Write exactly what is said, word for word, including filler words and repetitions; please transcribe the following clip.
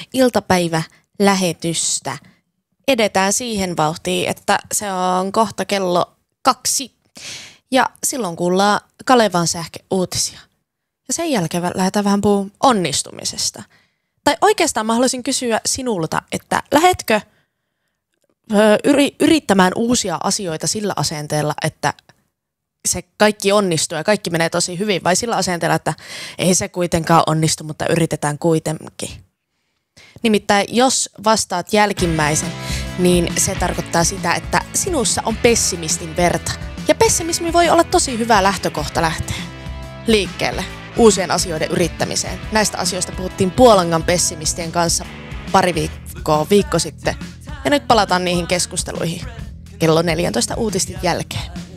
iltapäivälähetystä. Edetään siihen vauhtiin, että se on kohta kello kaksi. Ja silloin kuullaan Kalevan sähköuutisia. Ja sen jälkeen lähdetään vähän puhumaan onnistumisesta. Tai oikeastaan mä haluaisin kysyä sinulta, että lähetkö yri, yrittämään uusia asioita sillä asenteella, että se kaikki onnistuu ja kaikki menee tosi hyvin, vai sillä asenteella, että ei se kuitenkaan onnistu, mutta yritetään kuitenkin. Nimittäin jos vastaat jälkimmäisen, niin se tarkoittaa sitä, että sinussa on pessimistin verta. Ja pessimismi voi olla tosi hyvä lähtökohta lähteä liikkeelle uusien asioiden yrittämiseen. Näistä asioista puhuttiin Puolangan pessimistien kanssa pari viikkoa, viikko sitten. Ja nyt palataan niihin keskusteluihin kello neljätoista uutisten jälkeen.